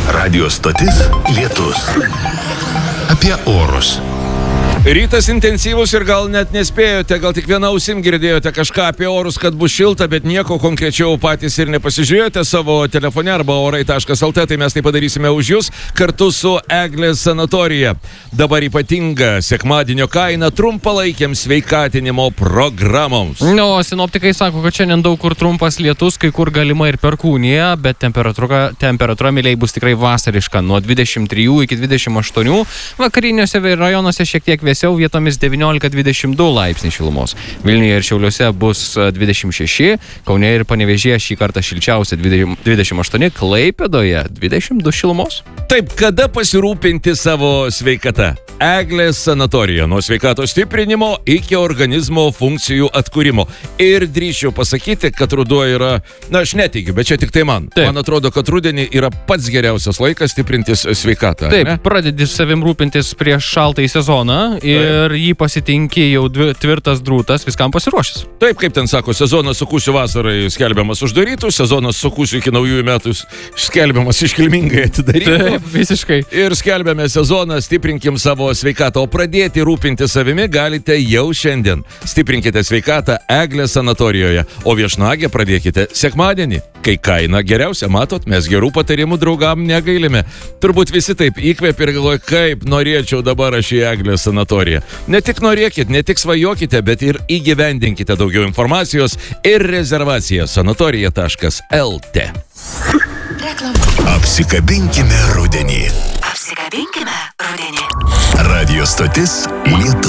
Radio stotis Lietus. Apie orus. Rytas intensyvus ir gal net nespėjote, gal tik viena ausim girdėjote kažką apie orus, kad bus šilta, bet nieko konkrečiau patys ir nepasižiūrėjote savo telefone arba orai.lt, tai mes tai padarysime už jūs kartu su Eglės sanatorija. Dabar ypatinga sekmadienio kaina trumpalaikiams sveikatinimo programoms. Sinoptikai sako, kad šiandien daug kur trumpas lietus, kai kur galima ir perkūnija, bet temperatūra mėliai bus tikrai vasariška, nuo 23 iki 28, vakariniuose rajonuose šiek tiek vėsiau, vietomis 19-22 laipsniai šilumos. Vilniuje ir Šiauliuose bus 26, Kaune ir Panevėžyje šį kartą šilčiausia 28, Klaipėdoje 22 šilumos. Taip, kada pasirūpinti savo sveikata? Eglės sanatorija, nuo sveikatos stiprinimo iki organizmo funkcijų atkūrimo. Ir drįsčiau pasakyti, kad ruduo yra, aš neteigiu, bet čia tik tai man. Taip. Man atrodo, kad rudenį yra pats geriausias laikas stiprintis sveikatą. Taip, pradedi savim rūpintis prieš šaltąjį sezoną ir jį pasitinki jau tvirtas drūtas, viskam pasiruošęs. Taip, kaip ten sako, sezonas su kūsiu vasarai skelbiamas uždarytų, sezonas su kūsiu iki naujųjų metų skelbiamas iškilmingai atidarytų. Taip, visiškai. Ir skelbiame sezoną, stiprinkim savo sveikatą, o pradėti rūpinti savimi galite jau šiandien. Stiprinkite sveikatą Eglės sanatorijoje, o viešnagę pradėkite sekmadienį, kai kaina geriausia, matot, mes gerų patarimų draugam negailime. Turbūt visi taip įkvėpia ir galvoja, kaip norėčiau dabar aš į Eglės sanatoriją. Ne tik norėkit, ne tik svajokite, bet ir įgyvendinkite daugiau informacijos ir rezervaciją sanatorija.lt. Apsikabinkime rudenį. Apsikabinkime rudenį. Radio stotis Lietus.